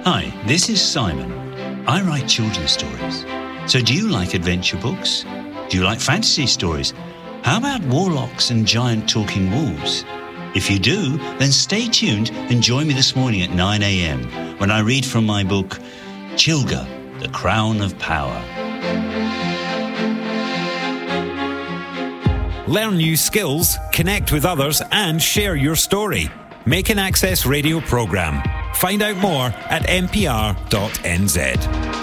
Hi, this is Simon. I write children's stories. So do you like adventure books? Do you like fantasy stories? How about warlocks and giant talking wolves? If you do, then stay tuned and join me this morning at 9 a.m. when I read from my book, Chilga, The Crown of Power. Learn new skills, connect with others, and share your story. Make an Access Radio programme. Find out more at npr.nz.